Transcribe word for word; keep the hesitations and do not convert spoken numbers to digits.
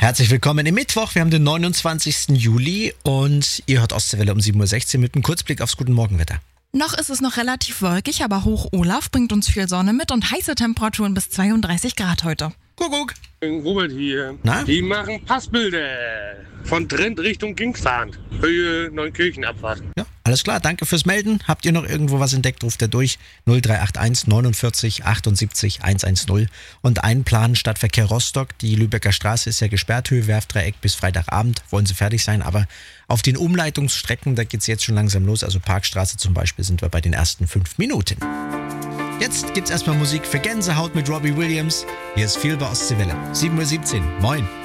Herzlich willkommen im Mittwoch. Wir haben den neunundzwanzigsten Juli und ihr hört Ostseewelle um sieben Uhr sechzehn mit einem Kurzblick aufs Guten Morgenwetter. Noch ist es noch relativ wolkig, aber Hoch Olaf bringt uns viel Sonne mit und heiße Temperaturen bis zweiunddreißig Grad heute. Kuckuck. Robert hier. Na? Die machen Passbilder von Trend Richtung Kingsfahrt. Höhe Neunkirchenabfahrt. Ja, alles klar. Danke fürs Melden. Habt ihr noch irgendwo was entdeckt, ruft ihr durch null drei acht eins neunundvierzig achtundsiebzig hundertzehn und einplanen Stadtverkehr Rostock. Die Lübecker Straße ist ja gesperrt, Höhe Werftdreieck bis Freitagabend. Wollen sie fertig sein, aber auf den Umleitungsstrecken, da geht es jetzt schon langsam los. Also Parkstraße zum Beispiel sind wir bei den ersten fünf Minuten. Jetzt gibt's erstmal Musik für Gänsehaut mit Robbie Williams. Hier ist viel bei Ostseewelle. sieben Uhr siebzehn. Moin.